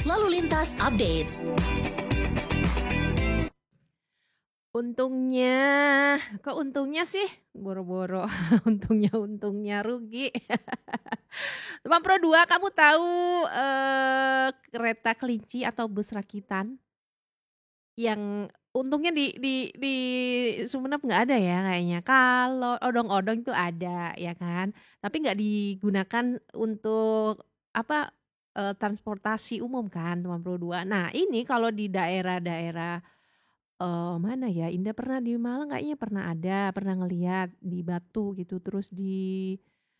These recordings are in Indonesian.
Lalu Lintas Update. Untungnya, kok untungnya sih? Boro-boro untungnya rugi. Teman Pro 2 kamu tahu, kereta kelinci atau bus rakitan? Yang untungnya di Sumenep nggak ada ya kayaknya. Kalau odong-odong itu ada ya kan, tapi nggak digunakan untuk apa, transportasi umum kan Teman Pro 2. Nah ini kalau di daerah-daerah, mana ya, Indah pernah di Malang kayaknya pernah ada, pernah ngelihat di Batu gitu, terus di,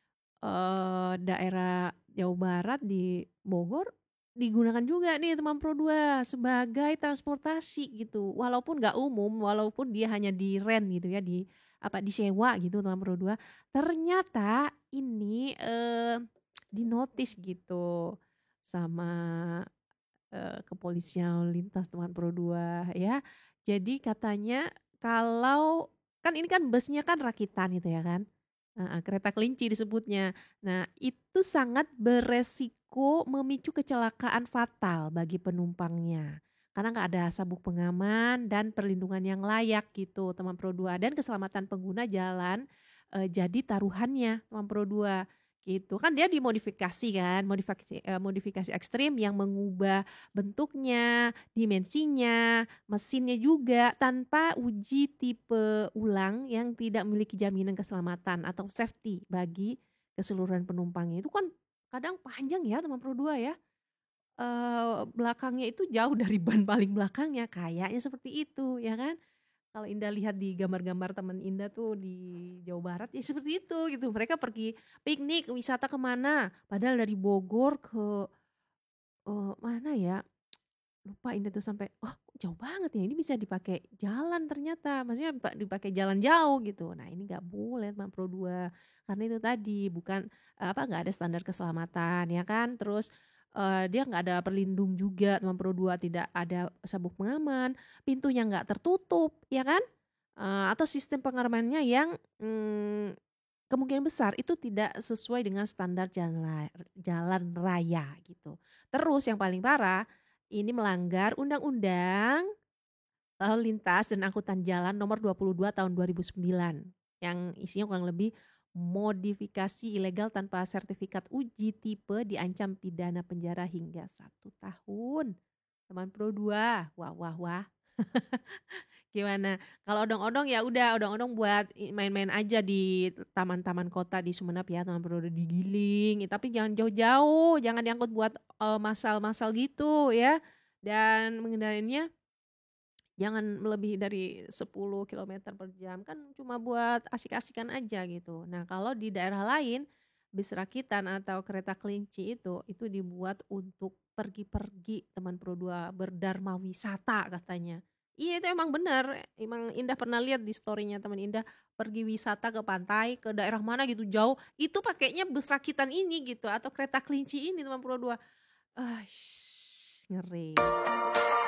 daerah Jawa Barat di Bogor, digunakan juga nih Teman Pro 2 sebagai transportasi gitu. Walaupun nggak umum, walaupun dia hanya di-rent gitu ya, disewa gitu Teman Pro 2, ternyata ini, dinotis gitu sama kepolisian lalu lintas Teman Pro 2 ya. Jadi katanya kalau kan ini kan busnya kan rakitan gitu ya kan, heeh, kereta kelinci disebutnya. Nah itu sangat beresiko memicu kecelakaan fatal bagi penumpangnya. Karena nggak ada sabuk pengaman dan perlindungan yang layak gitu Teman Pro 2 dan keselamatan pengguna jalan, jadi taruhannya Teman Pro 2 gitu. Kan dia dimodifikasi kan, modifikasi ekstrim yang mengubah bentuknya, dimensinya, mesinnya juga tanpa uji tipe ulang yang tidak memiliki jaminan keselamatan atau safety bagi keseluruhan penumpangnya. Itu kan kadang panjang ya Teman Pro 2 ya, belakangnya itu jauh dari ban paling belakangnya, kayaknya seperti itu ya kan. Kalau Indah lihat di gambar-gambar teman Indah tuh di Jawa Barat ya seperti itu gitu. Mereka pergi piknik, wisata kemana, padahal dari Bogor ke, mana ya, lupa Indah tuh sampai, "Oh jauh banget ya, ini bisa dipakai jalan ternyata." Maksudnya dipakai jalan jauh gitu. Nah ini nggak boleh Teman Pro 2, karena itu tadi bukan, nggak ada standar keselamatan ya kan. Terus, dia nggak ada pelindung juga Teman Pro 2, tidak ada sabuk pengaman, pintunya nggak tertutup ya kan, atau sistem pengamannya yang, kemungkinan besar itu tidak sesuai dengan standar jalan raya gitu. Terus yang paling parah, ini melanggar Undang-Undang Lalu Lintas dan Angkutan Jalan Nomor 22 Tahun 2009 yang isinya kurang lebih modifikasi ilegal tanpa sertifikat uji tipe diancam pidana penjara hingga 1 tahun. Teman Pro 2, wah wah wah. Gimana? Kalau odong-odong ya udah, odong-odong buat main-main aja di taman-taman kota di Sumenep ya, Taman Perodo Digiling, tapi jangan jauh-jauh, jangan diangkut buat, massal-massal gitu ya. Dan mengendarinya jangan melebihi dari 10 km/jam, kan cuma buat asik-asikan aja gitu. Nah kalau di daerah lain, bis rakitan atau kereta kelinci itu dibuat untuk pergi-pergi Teman Pro 2, berdharma wisata katanya. Iya itu emang bener, emang Indah pernah lihat di story-nya teman Indah, pergi wisata ke pantai, ke daerah mana gitu jauh, itu pakainya bus rakitan ini gitu, atau kereta kelinci ini Teman Pro 2. Ngeri.